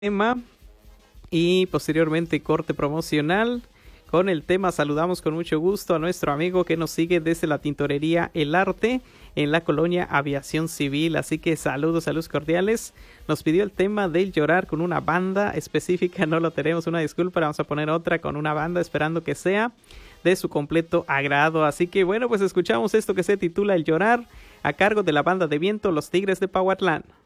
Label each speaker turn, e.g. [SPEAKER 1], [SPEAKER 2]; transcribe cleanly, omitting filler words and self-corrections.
[SPEAKER 1] tema y posteriormente corte promocional. Con el tema saludamos con mucho gusto a nuestro amigo que nos sigue desde la tintorería El Arte en la colonia Aviación Civil, así que saludos cordiales. Nos pidió el tema del llorar con una banda específica, no lo tenemos, una disculpa, vamos a poner otra con una banda esperando que sea de su completo agrado. Así que bueno, pues escuchamos esto que se titula El Llorar a cargo de la banda de viento Los Tigres de Pauatlán.